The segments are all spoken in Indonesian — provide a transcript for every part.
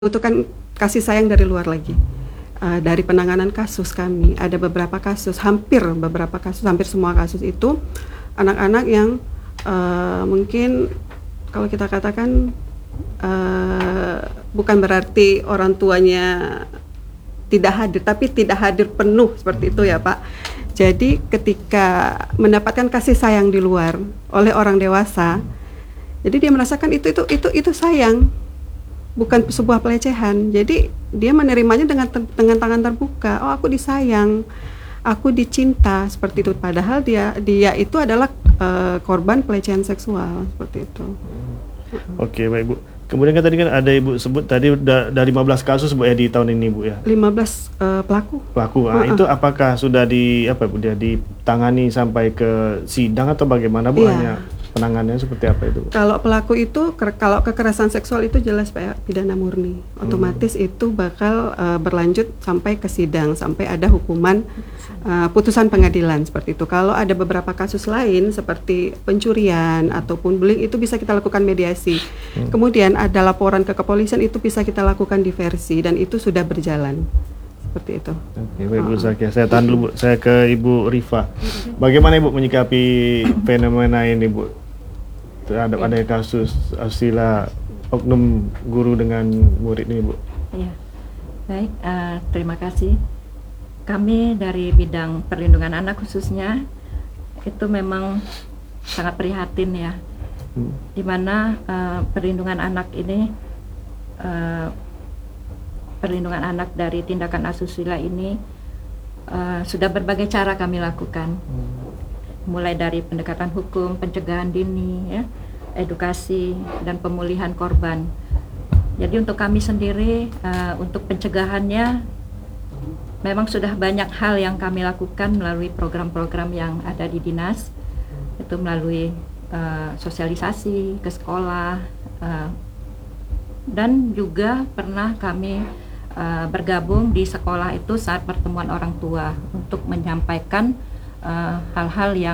Membutuhkan kasih sayang dari luar lagi. Dari penanganan kasus kami, ada beberapa kasus, hampir semua kasus itu anak-anak yang mungkin kalau kita katakan bukan berarti orang tuanya tidak hadir, tapi tidak hadir penuh seperti itu ya Pak. Jadi ketika mendapatkan kasih sayang di luar oleh orang dewasa, jadi dia merasakan itu sayang, bukan sebuah pelecehan. Jadi dia menerimanya dengan tangan terbuka. Oh, aku disayang, aku dicinta, seperti itu. Padahal dia itu adalah korban pelecehan seksual, seperti itu. Oke, baik Bu. Kemudian kan tadi kan ada Ibu sebut tadi dari 15 kasus Bu ya di tahun ini Bu ya. 15 pelaku. Nah, itu apakah sudah dia ditangani sampai ke sidang atau bagaimana Bu? Hanya penanganannya seperti apa itu? Kalau pelaku itu, kalau kekerasan seksual itu jelas Pak, pidana murni. Otomatis itu bakal berlanjut sampai ke sidang, sampai ada hukuman putusan pengadilan seperti itu. Kalau ada beberapa kasus lain seperti pencurian ataupun bullying, itu bisa kita lakukan mediasi. Kemudian ada laporan ke kepolisian, itu bisa kita lakukan diversi dan itu sudah berjalan. Seperti itu. Oke, baik Bu Zakia. Saya tahan dulu Bu. Saya ke Ibu Rifa. Bagaimana Ibu menyikapi fenomena ini Bu? Terhadap ada kasus asila oknum guru dengan murid ini Bu. Iya. Baik, terima kasih. Kami dari bidang perlindungan anak khususnya itu memang sangat prihatin ya. Di mana perlindungan anak ini perlindungan anak dari tindakan asusila ini sudah berbagai cara kami lakukan, mulai dari pendekatan hukum, pencegahan dini, ya, edukasi dan pemulihan korban. Jadi untuk kami sendiri untuk pencegahannya memang sudah banyak hal yang kami lakukan melalui program-program yang ada di dinas, itu melalui sosialisasi ke sekolah dan juga pernah kami bergabung di sekolah itu saat pertemuan orang tua untuk menyampaikan hal-hal yang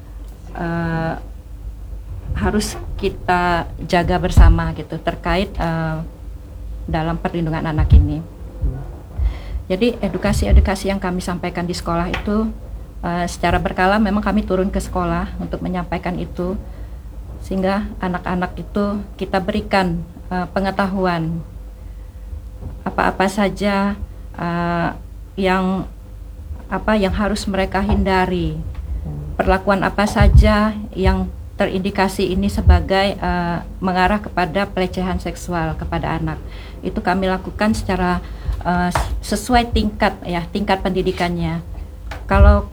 harus kita jaga bersama gitu terkait dalam perlindungan anak ini. Jadi edukasi yang kami sampaikan di sekolah itu secara berkala memang kami turun ke sekolah untuk menyampaikan itu, sehingga anak-anak itu kita berikan pengetahuan apa-apa saja yang harus mereka hindari, perlakuan apa saja yang terindikasi ini sebagai mengarah kepada pelecehan seksual kepada anak. Itu kami lakukan secara sesuai tingkat pendidikannya. Kalau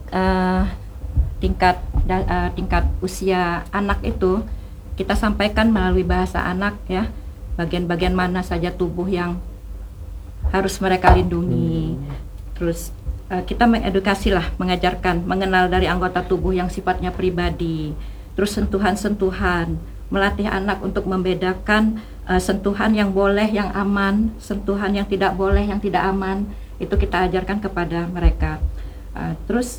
tingkat usia anak itu kita sampaikan melalui bahasa anak ya, bagian-bagian mana saja tubuh yang harus mereka lindungi. Terus kita mengajarkan mengenal dari anggota tubuh yang sifatnya pribadi. Terus sentuhan-sentuhan, melatih anak untuk membedakan sentuhan yang boleh, yang aman, sentuhan yang tidak boleh, yang tidak aman. Itu kita ajarkan kepada mereka. Terus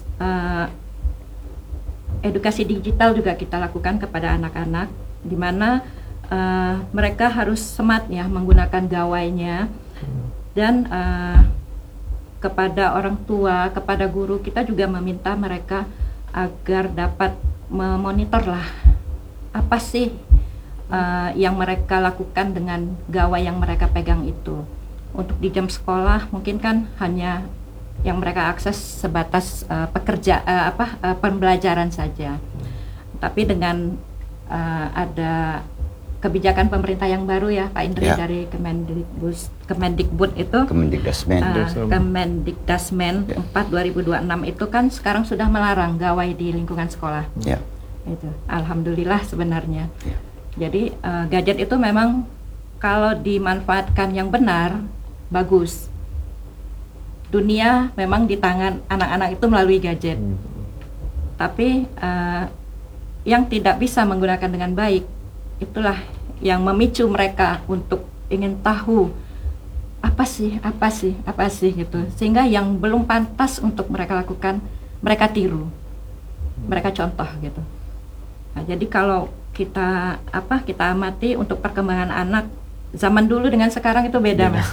edukasi digital juga kita lakukan kepada anak-anak, di mana mereka harus smart ya menggunakan gawainya, dan kepada orang tua, kepada guru kita juga meminta mereka agar dapat memonitor lah apa sih yang mereka lakukan dengan gawai yang mereka pegang itu. Untuk di jam sekolah mungkin kan hanya yang mereka akses sebatas pembelajaran saja. Tapi dengan ada kebijakan pemerintah yang baru ya Pak Indri dari Kemendikbud itu, Kemendikdasmen 4 2026 itu kan sekarang sudah melarang gawai di lingkungan sekolah. Itu alhamdulillah sebenarnya. Jadi gadget itu memang kalau dimanfaatkan yang benar bagus. Dunia memang di tangan anak-anak itu melalui gadget. Tapi yang tidak bisa menggunakan dengan baik, itulah yang memicu mereka untuk ingin tahu apa sih gitu, sehingga yang belum pantas untuk mereka lakukan mereka tiru, mereka contoh gitu. Nah, jadi kalau kita amati untuk perkembangan anak zaman dulu dengan sekarang itu beda, Mas.